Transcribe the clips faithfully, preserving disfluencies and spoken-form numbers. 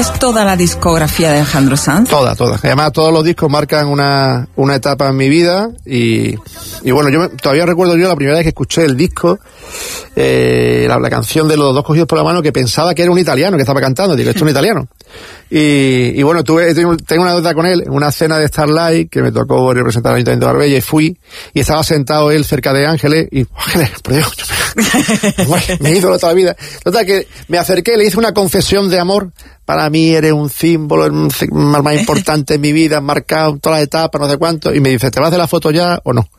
¿Tienes toda la discografía de Alejandro Sanz? Toda, toda. Además, todos los discos marcan una, una etapa en mi vida y, y bueno, yo me, todavía recuerdo yo la primera vez que escuché el disco, eh, la, la canción de Los dos cogidos por la mano, que pensaba que era un italiano que estaba cantando. Digo, esto es un italiano. Y, y bueno, tuve, tengo, tengo una deuda con él, una cena de Starlight que me tocó representar al Ayuntamiento de Marbella y fui, y estaba sentado él cerca de Ángeles y, Ángeles, por Dios, yo me, me hizo toda la vida. Total, que me acerqué, le hice una confesión de amor. Para mí eres un símbolo, el más importante en mi vida, marcado en todas las etapas, no sé cuánto, y me dice, ¿te vas a hacer la foto ya o no?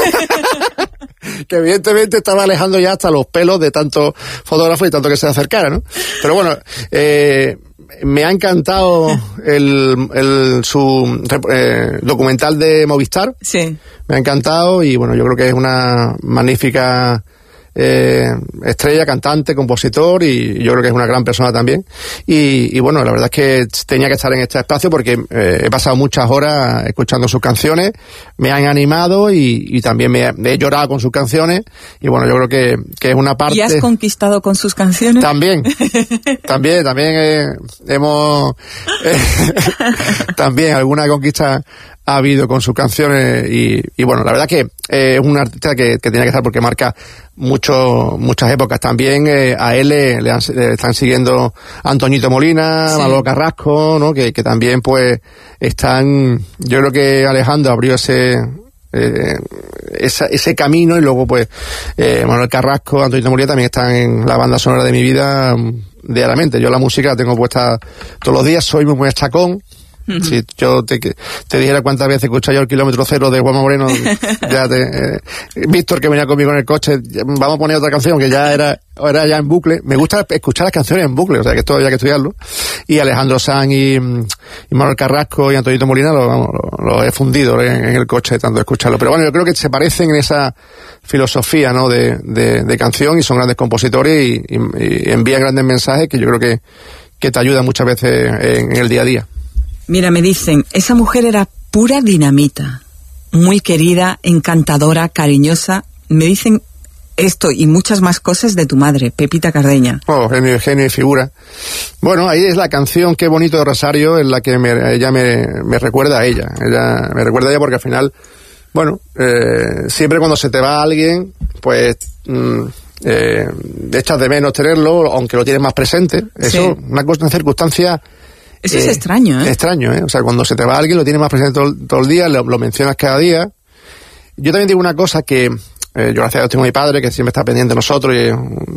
Que evidentemente estaba alejando ya hasta los pelos de tanto fotógrafo y tanto que se acercara, ¿no? Pero bueno, eh, me ha encantado el, el su eh, documental de Movistar. Sí. Me ha encantado y bueno, yo creo que es una magnífica eh, estrella, cantante, compositor, y yo creo que es una gran persona también. Y, y bueno, la verdad es que tenía que estar en este espacio porque eh, he pasado muchas horas escuchando sus canciones, me han animado y, y también me, me he llorado con sus canciones, y bueno, yo creo que, que es una parte... ¿Y has conquistado con sus canciones? También, también, también eh, hemos... Eh, también alguna conquista ha habido con sus canciones y, y bueno, la verdad que eh, es un artista que, que tiene que estar porque marca mucho, muchas épocas. También eh, a él le, le, han, le están siguiendo Antoñito Molina, sí. Manolo Carrasco, ¿no? Que, que también pues están, yo creo que Alejandro abrió ese eh, esa, ese camino, y luego pues eh, Manuel Carrasco, Antoñito Molina también están en la banda sonora de mi vida diariamente. Yo la música la tengo puesta todos los días, soy muy muy chacón. Uh-huh. Si yo te, te dijera cuántas veces escuché yo el kilómetro cero de Juanma Moreno, ya te, eh, Víctor, que venía conmigo en el coche, vamos a poner otra canción que ya era, era ya en bucle. Me gusta escuchar las canciones en bucle, o sea que esto había que estudiarlo. Y Alejandro Sanz y, y Manuel Carrasco y Antoñito Molina lo, lo, lo he fundido en, en el coche tanto escucharlo. Pero bueno, yo creo que se parecen en esa filosofía, ¿no? de, de, de canción, y son grandes compositores y, y, y envían grandes mensajes que yo creo que, que te ayudan muchas veces en, en el día a día. Mira, me dicen, esa mujer era pura dinamita, muy querida, encantadora, cariñosa. Me dicen esto y muchas más cosas de tu madre, Pepita Cardeña. Oh, genio, genio y figura. Bueno, ahí es la canción Qué bonito de Rosario, en la que me, ella me, me recuerda a ella. Ella me recuerda a ella porque al final, bueno, eh, siempre cuando se te va alguien, pues... Mmm, eh, echas de menos tenerlo, aunque lo tienes más presente. Eso, sí. una, una circunstancia... Eso eh, es extraño, ¿eh? Extraño, ¿eh? O sea, cuando se te va alguien, lo tienes más presente todo, todo el día, lo, lo mencionas cada día. Yo también digo una cosa que, eh, yo gracias a Dios tengo a mi padre, que siempre está pendiente de nosotros, y es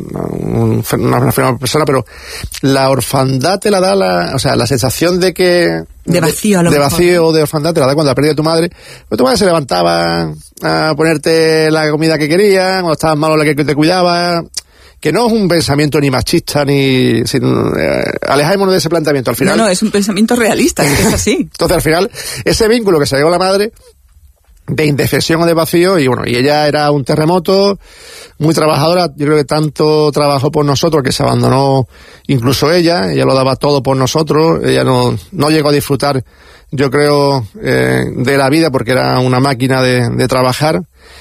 un, una, una, una persona, pero la orfandad te la da la, o sea, la sensación de que... De vacío, a lo De mejor. vacío o de orfandad te la da cuando la pérdida de tu madre. Pues tu madre se levantaba a ponerte la comida que quería, cuando estabas malo la que te cuidaba... Que no es un pensamiento ni machista, ni... Sin, eh, alejémonos de ese planteamiento. Al final... No, no, es un pensamiento realista, es que es así. Entonces, al final, ese vínculo que se dio a la madre, de indefensión o de vacío, y bueno, y ella era un terremoto, muy trabajadora. Yo creo que tanto trabajó por nosotros que se abandonó incluso ella. Ella lo daba todo por nosotros. Ella no, no llegó a disfrutar, yo creo, eh, de la vida, porque era una máquina de, de trabajar.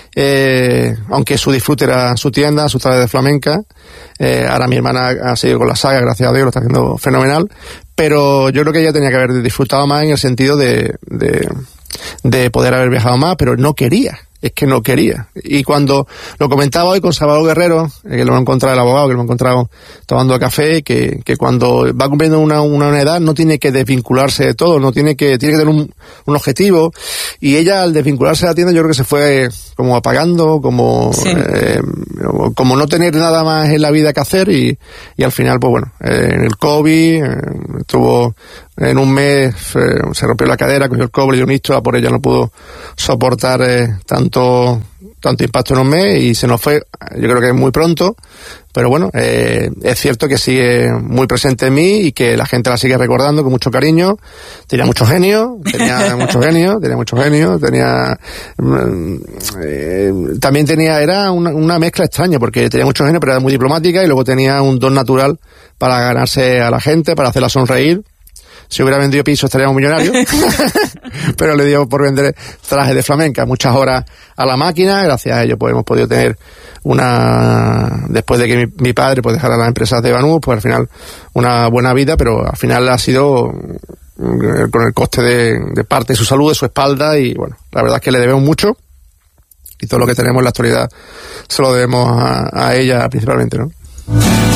Eh, aunque su disfrute era su tienda, su taller de flamenca. Eh, ahora mi hermana ha seguido con la saga, gracias a Dios, lo está haciendo fenomenal. Pero yo creo que ella tenía que haber disfrutado más en el sentido de, de, de poder haber viajado más, pero no quería. Es que no quería. Y cuando lo comentaba hoy con Salvador Guerrero, eh, que lo he encontrado el abogado, que lo he encontrado tomando café, que, que cuando va cumpliendo una, una edad no tiene que desvincularse de todo, no tiene que, tiene que tener un, un objetivo. Y ella, al desvincularse de la tienda, yo creo que se fue como apagando, como, sí. eh, como no tener nada más en la vida que hacer, y, y al final, pues bueno, eh, en el COVID, eh, estuvo en un mes, eh, se rompió la cadera, cogió el cobre y un hito, por ella no pudo soportar eh, tanto tanto impacto en un mes y se nos fue, yo creo que muy pronto, pero bueno, eh, es cierto que sigue muy presente en mí y que la gente la sigue recordando con mucho cariño. Tenía mucho genio, tenía mucho genio, tenía mucho genio, tenía... Eh, también tenía, era una, una mezcla extraña, porque tenía mucho genio, pero era muy diplomática, y luego tenía un don natural para ganarse a la gente, para hacerla sonreír. Si hubiera vendido piso estaríamos millonarios, pero le dio por vender trajes de flamenca, muchas horas a la máquina. Gracias a ello pues hemos podido tener una, después de que mi, mi padre pues dejara las empresas de Banús, pues al final una buena vida, pero al final ha sido con el coste de, de parte de su salud, de su espalda, y bueno, la verdad es que le debemos mucho y todo lo que tenemos en la actualidad se lo debemos a, a ella principalmente, ¿no?